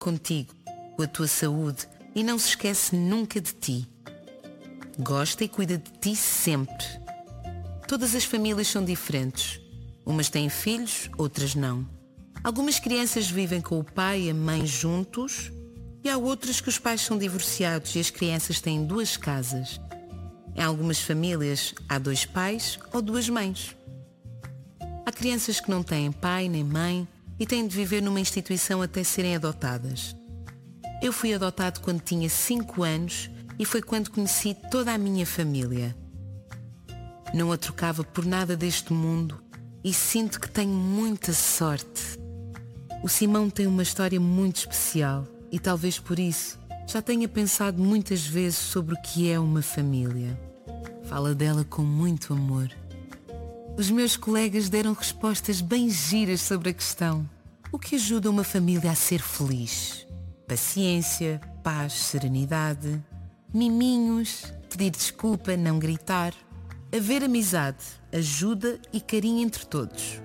contigo, com a tua saúde e não se esquece nunca de ti. Gosta e cuida de ti sempre. Todas as famílias são diferentes. Umas têm filhos, outras não. Algumas crianças vivem com o pai e a mãe juntos e há outras que os pais são divorciados e as crianças têm 2 casas. Em algumas famílias há 2 pais ou 2 mães. Há crianças que não têm pai nem mãe e têm de viver numa instituição até serem adotadas. Eu fui adotado quando tinha 5 anos e foi quando conheci toda a minha família. Não a trocava por nada deste mundo e sinto que tenho muita sorte. O Simão tem uma história muito especial e talvez por isso já tenha pensado muitas vezes sobre o que é uma família. Fala dela com muito amor. Os meus colegas deram respostas bem giras sobre a questão. O que ajuda uma família a ser feliz? Paciência, paz, serenidade, miminhos, pedir desculpa, não gritar, haver amizade, ajuda e carinho entre todos.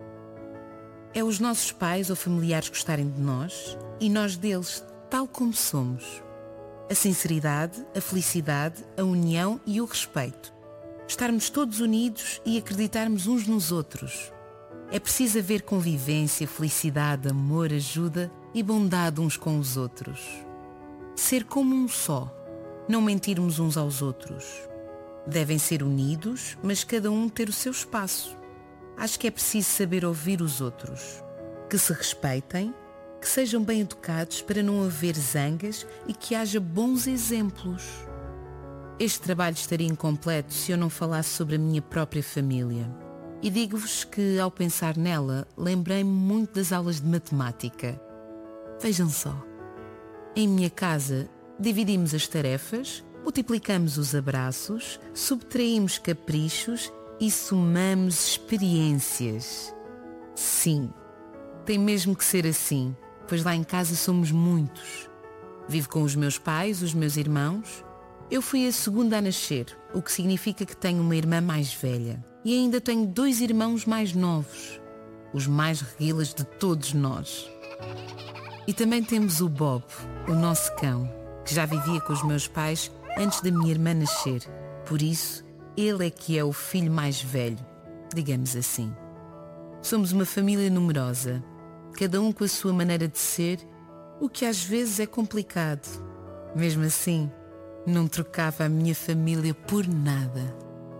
É os nossos pais ou familiares gostarem de nós e nós deles, tal como somos. A sinceridade, a felicidade, a união e o respeito. Estarmos todos unidos e acreditarmos uns nos outros. É preciso haver convivência, felicidade, amor, ajuda e bondade uns com os outros. Ser como um só, não mentirmos uns aos outros. Devem ser unidos, mas cada um ter o seu espaço. Acho que é preciso saber ouvir os outros. Que se respeitem, que sejam bem educados para não haver zangas e que haja bons exemplos. Este trabalho estaria incompleto se eu não falasse sobre a minha própria família. E digo-vos que, ao pensar nela, lembrei-me muito das aulas de matemática. Vejam só. Em minha casa, dividimos as tarefas, multiplicamos os abraços, subtraímos caprichos e somamos experiências. Sim, tem mesmo que ser assim, pois lá em casa somos muitos. Vivo com os meus pais, os meus irmãos. Eu fui a segunda a nascer, o que significa que tenho uma irmã mais velha. E ainda tenho 2 irmãos mais novos, os mais reguilas de todos nós. E também temos o Bob, o nosso cão, que já vivia com os meus pais antes da minha irmã nascer. Por isso, ele é que é o filho mais velho, digamos assim. Somos uma família numerosa, cada um com a sua maneira de ser, o que às vezes é complicado. Mesmo assim, não trocava a minha família por nada.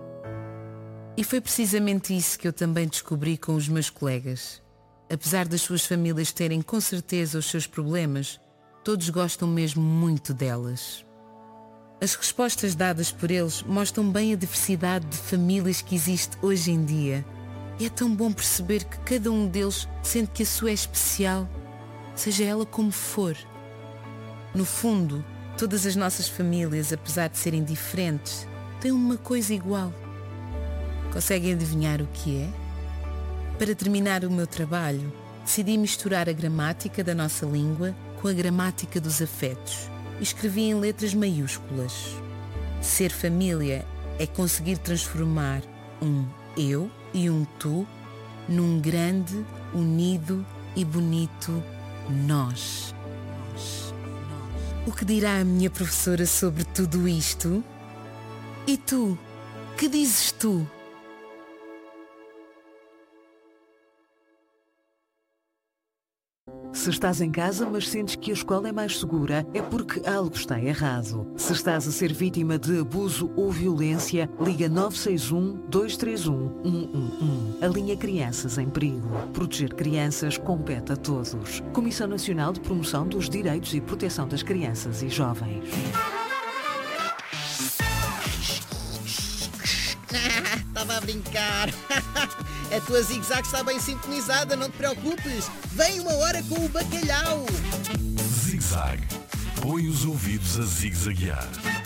E foi precisamente isso que eu também descobri com os meus colegas. Apesar das suas famílias terem com certeza os seus problemas, todos gostam mesmo muito delas. As respostas dadas por eles mostram bem a diversidade de famílias que existe hoje em dia. E é tão bom perceber que cada um deles sente que a sua é especial, seja ela como for. No fundo, todas as nossas famílias, apesar de serem diferentes, têm uma coisa igual. Conseguem adivinhar o que é? Para terminar o meu trabalho, decidi misturar a gramática da nossa língua com a gramática dos afetos e escrevi em letras maiúsculas. Ser família é conseguir transformar um eu e um tu num grande, unido e bonito nós. O que dirá a minha professora sobre tudo isto? E tu? Que dizes tu? Se estás em casa, mas sentes que a escola é mais segura, é porque algo está errado. Se estás a ser vítima de abuso ou violência, liga 961-231-111. A linha Crianças em Perigo. Proteger crianças compete a todos. Comissão Nacional de Promoção dos Direitos e Proteção das Crianças e Jovens. Estava a brincar. A tua zigue-zague está bem sintonizada, não te preocupes. Vem uma hora com o bacalhau. Zig-Zag. Põe os ouvidos a zigue-zaguear.